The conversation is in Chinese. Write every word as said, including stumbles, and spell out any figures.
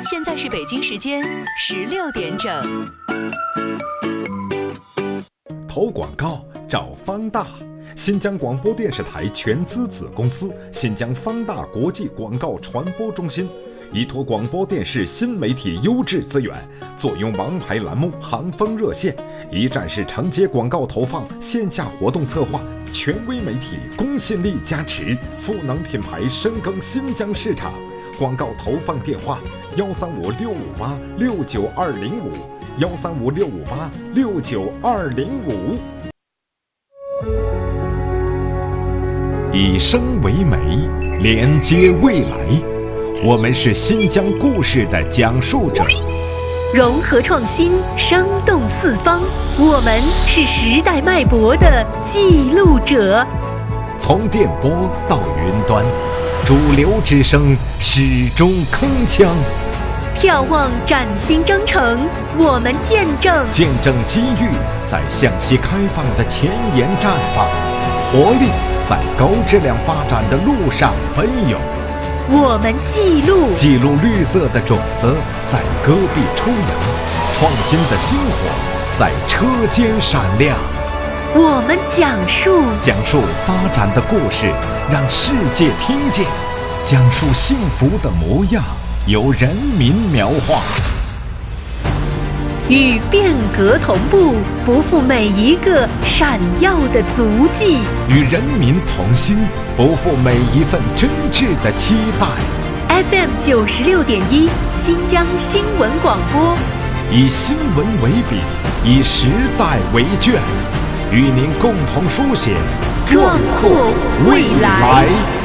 现在是北京时间十六点整。 投广告找方大，新疆广播电视台全资子公司新疆方大国际广告传播中心，依托广播电视新媒体优质资源，坐拥王牌栏目行风热线，一站式承接广告投放、线下活动策划，权威媒体公信力加持，赋能品牌深耕新疆市场。广告投放电话：幺三五六五八六九二零五，幺三五六五八六九二零五。以声为媒，连接未来。我们是新疆故事的讲述者， 融合创新，生动四方。我们是时代脉搏的记录者。 从电波到云端，主流之声始终铿锵。 眺望崭新征程，我们见证见证机遇在向西开放的前沿绽放，活力在高质量发展的路上奔涌。 我们记录记录绿色的种子在戈壁抽芽，创新的星火在车间闪亮。 我们讲述讲述发展的故事，让世界听见；讲述幸福的模样，由人民描画。 与变革同步，不负每一个闪耀的足迹； 与人民同心，不负每一份真挚的期待。 F M 九十六点一，新疆新闻广播， 以新闻为笔，以时代为卷，与您共同书写壮阔未来。